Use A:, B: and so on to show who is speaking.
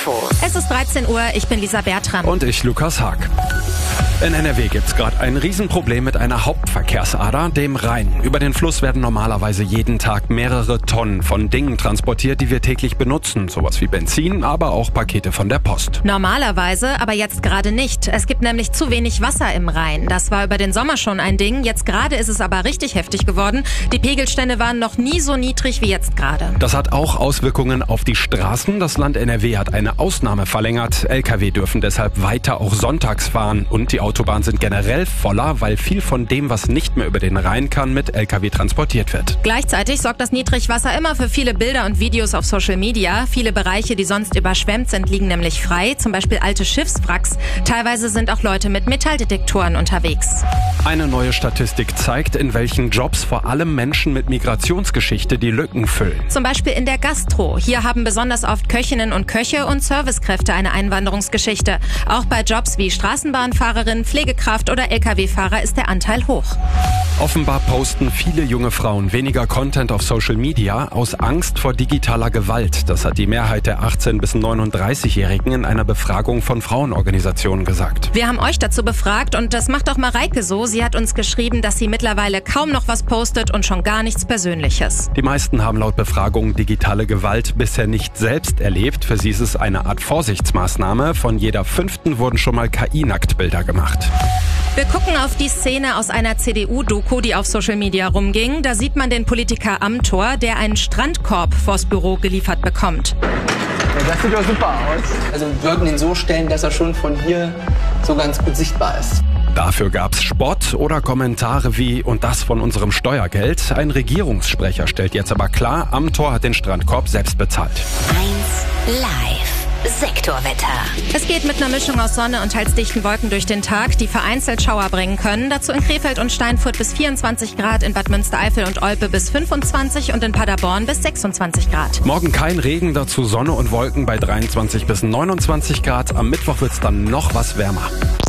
A: Es ist 13 Uhr, ich bin Lisa Bertram.
B: Und ich, Lukas Haag. In NRW gibt's gerade ein Riesenproblem mit einer Hauptverkehrsader, dem Rhein. Über den Fluss werden normalerweise jeden Tag mehrere Tonnen von Dingen transportiert, die wir täglich benutzen. Sowas wie Benzin, aber auch Pakete von der Post.
A: Normalerweise, aber jetzt gerade nicht. Es gibt nämlich zu wenig Wasser im Rhein. Das war über den Sommer schon ein Ding. Jetzt gerade ist es aber richtig heftig geworden. Die Pegelstände waren noch nie so niedrig wie jetzt gerade.
B: Das hat auch Auswirkungen auf die Straßen. Das Land NRW hat eine Ausnahme verlängert. LKW dürfen deshalb weiter auch sonntags fahren. Und die Autobahnen sind generell voller, weil viel von dem, was nicht mehr über den Rhein kann, mit LKW transportiert wird.
A: Gleichzeitig sorgt das Niedrigwasser immer für viele Bilder und Videos auf Social Media. Viele Bereiche, die sonst überschwemmt sind, liegen nämlich frei. Zum Beispiel alte Schiffswracks. Teilweise sind auch Leute mit Metalldetektoren unterwegs.
B: Eine neue Statistik zeigt, in welchen Jobs vor allem Menschen mit Migrationsgeschichte die Lücken füllen.
A: Zum Beispiel in der Gastro. Hier haben besonders oft Köchinnen und Köche und Servicekräfte eine Einwanderungsgeschichte. Auch bei Jobs wie Straßenbahnfahrerin, Pflegekraft oder Lkw-Fahrer ist der Anteil hoch.
B: Offenbar posten viele junge Frauen weniger Content auf Social Media aus Angst vor digitaler Gewalt. Das hat die Mehrheit der 18- bis 39-Jährigen in einer Befragung von Frauenorganisationen gesagt.
A: Wir haben euch dazu befragt und das macht auch Mareike so. Sie hat uns geschrieben, dass sie mittlerweile kaum noch was postet und schon gar nichts Persönliches.
B: Die meisten haben laut Befragung digitale Gewalt bisher nicht selbst erlebt. Für sie ist es eine Art Vorsichtsmaßnahme. Von jeder 5. wurden schon mal KI-Nacktbilder gemacht.
A: Wir gucken auf die Szene aus einer CDU-Doku, die auf Social Media rumging. Da sieht man den Politiker Amthor, der einen Strandkorb vors Büro geliefert bekommt.
C: Ja, das sieht doch super aus. Also wir sollten ihn so stellen, dass er schon von hier so ganz gut sichtbar ist.
B: Dafür gab's Spott oder Kommentare wie „und das von unserem Steuergeld". Ein Regierungssprecher stellt jetzt aber klar, Amthor hat den Strandkorb selbst bezahlt.
D: 1 Live. Sektorwetter.
A: Es geht mit einer Mischung aus Sonne und teils dichten Wolken durch den Tag, die vereinzelt Schauer bringen können. Dazu in Krefeld und Steinfurt bis 24 Grad, in Bad Münstereifel und Olpe bis 25 und in Paderborn bis 26 Grad.
B: Morgen kein Regen, dazu Sonne und Wolken bei 23 bis 29 Grad. Am Mittwoch wird's dann noch was wärmer.